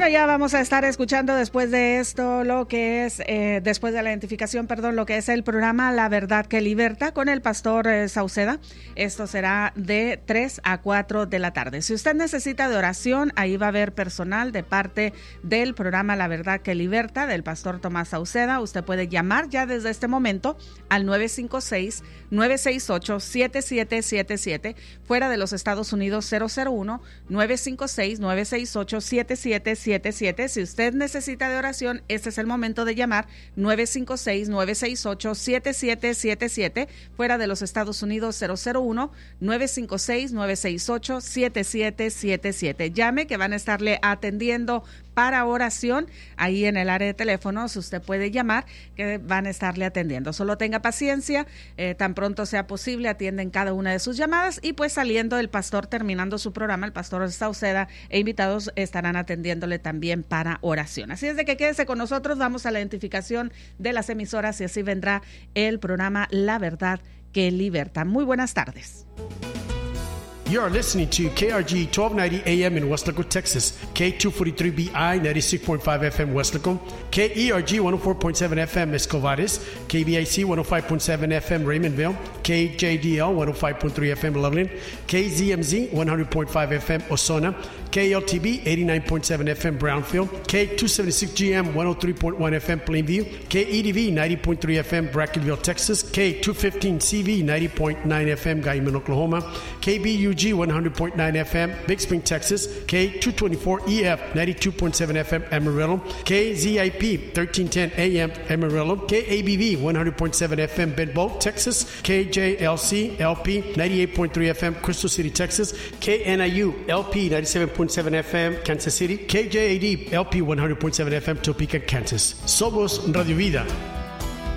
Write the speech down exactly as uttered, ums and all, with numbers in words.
Bueno, ya vamos a estar escuchando después de esto lo que es, eh, después de la identificación, perdón, lo que es el programa La Verdad que Liberta con el pastor eh, Sauceda. Esto será de tres a cuatro de la tarde. Si usted necesita de oración, ahí va a haber personal de parte del programa La Verdad que Liberta del pastor Tomás Sauceda. Usted puede llamar ya desde este momento al nueve cinco seis, nueve seis ocho, siete siete siete siete, fuera de los Estados Unidos cero cero uno, nueve cinco seis, nueve seis ocho, siete siete siete siete. Si usted necesita de oración, este es el momento de llamar nueve cinco seis, nueve seis ocho, siete siete siete siete, fuera de los Estados Unidos cero cero uno, nueve cinco seis, nueve seis ocho, siete siete siete siete. Llame que van a estarle atendiendo para oración ahí en el área de teléfonos. Usted puede llamar que van a estarle atendiendo. Solo tenga paciencia, eh, tan pronto sea posible atienden cada una de sus llamadas y pues saliendo el pastor terminando su programa, el pastor Sauceda e invitados estarán atendiéndole también para oración. Así es de que quédese con nosotros, vamos a la identificación de las emisoras y así vendrá el programa La Verdad que Liberta. Muy buenas tardes. You are listening to K R G twelve ninety A M in Weslaco, Texas, K two forty-three B I ninety-six point five F M Weslaco, K E R G one oh four point seven F M Escovares, K B I C one oh five point seven F M Raymondville, K J D L one oh five point three F M Loveland, K Z M Z one hundred point five F M Osona, K L T B eighty-nine point seven F M Brownfield, K two seventy-six G M one oh three point one F M Plainview, K E D V ninety point three F M Brackenville, Texas, K two fifteen C V ninety point nine F M Guyman, Oklahoma, K B U G one hundred point nine F M Big Spring, Texas, K two twenty-four E F ninety-two point seven F M Amarillo, K Z I P thirteen ten A M Amarillo, K A B V one hundred point seven F M Benbow, Texas, K J L C L P ninety-eight point three F M Crystal City, Texas, K N I U L P ninety-seven point seven F M Kansas City, K J A D L P one hundred point seven F M Topeka, Kansas. Somos Radio Vida.